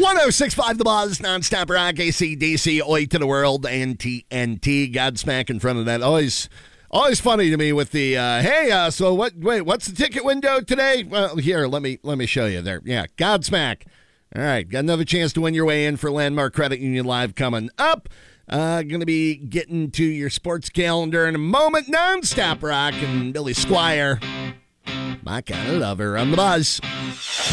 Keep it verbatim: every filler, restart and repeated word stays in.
one oh six point five The Buzz, nonstop rock, A C D C, Oi to the World, and T N T. Godsmack in front of that. Always always funny to me with the, uh, hey, uh, so what, wait, what's the ticket window today? Well, here, let me let me show you there. Yeah, Godsmack. All right, got another chance to win your way in for Landmark Credit Union Live coming up. Uh, going to be getting to your sports calendar in a moment. Nonstop rock and Billy Squire. My kind of lover on The Buzz.